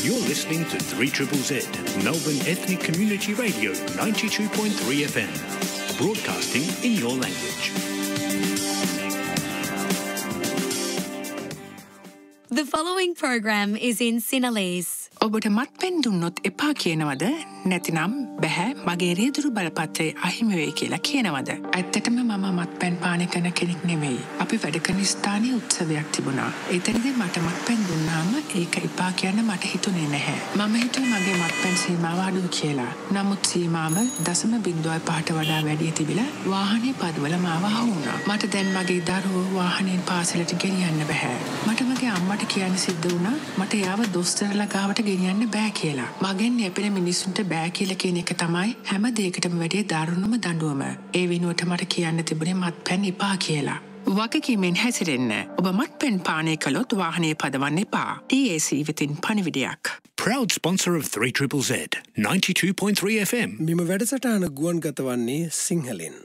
You're listening to 3ZZZ, Melbourne Ethnic Community Radio 92.3 FM, broadcasting in your language. The following program is in Sinhalese. ඔබට මත්පැන් දුන්නොත් එපා කියනවද? නැතිනම් බැහැ මගේ රියදුරු බලපත්‍රය අහිමි වෙයි කියලා කියනවද? ඇත්තටම මම මත්පැන් පානය කරන කෙනෙක් නෙමෙයි. අපි වැඩ කරන ස්ථානයේ උත්සවයක් තිබුණා. එතනදී මට මත්පැන් දුන්නාම ඒක එපා කියන්න මට හිතුනේ නැහැ. මම හිතුවේ මගේ මත්පැන් සීමාව අඩුයි කියලා. නමුත් සීමාව 0.5ට වඩා වැඩි තිබිලා වාහනේ පදවල මාව අහුණා. මට දැන් මගේ දරුවෝ වාහනයෙන් පාසලට ගෙනියන්න බෑ. මට මගේ අම්මට කියන්න සිද්ධ වුණා මට යාව දොස්තරලා ගාවට ගෙනියන්න බෑ කියලා. මගෙන් යැපෙන මිනිස්සුන්ට බෑ කියලා කියන එක තමයි හැම දෙයකටම වැඩිය දරුණුම දඬුවම. ඒ වෙනුවට මට කියන්න තිබුණේ මත්පැන් එපා කියලා. වගකීමෙන් හැසිරෙන්න. ඔබ මත්පැන් පානය කළොත් වාහනේ පදවන්න එපා. TAC වෙතින් පණිවිඩයක්. Proud sponsor of 3ZZZ, 92.3 FM. මෙම වැඩසටහන ගුවන්ගත වන්නේ සිංහලෙන්.